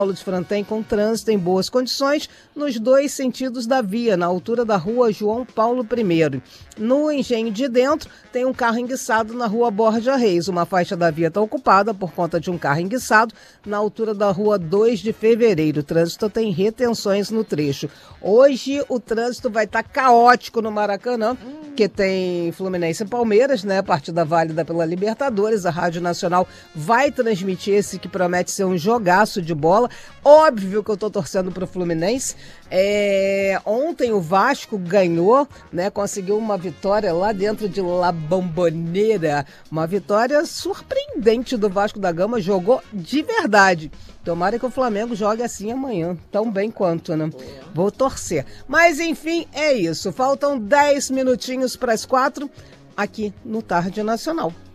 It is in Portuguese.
Paulo de Fronten com trânsito em boas condições nos dois sentidos da via, na altura da rua João Paulo I. No Engenho de Dentro, tem um carro enguiçado na rua Borja Reis. Uma faixa da via está ocupada por conta de um carro enguiçado na altura da rua 2 de Fevereiro. O trânsito tem retenções no trecho. Hoje o trânsito vai estar caótico no Maracanã, que tem Fluminense e Palmeiras, né? Partida válida pela Libertadores. A Rádio Nacional vai transmitir esse que promete ser um jogaço de bola. Óbvio que eu tô torcendo pro Fluminense. Ontem o Vasco ganhou, né? Conseguiu uma vitória lá dentro de La Bombonera. Uma vitória surpreendente do Vasco da Gama. Jogou de verdade. Tomara que o Flamengo jogue assim amanhã, tão bem quanto, né? Vou torcer. Mas enfim, é isso. Faltam 10 minutinhos para as 4 aqui no Tarde Nacional.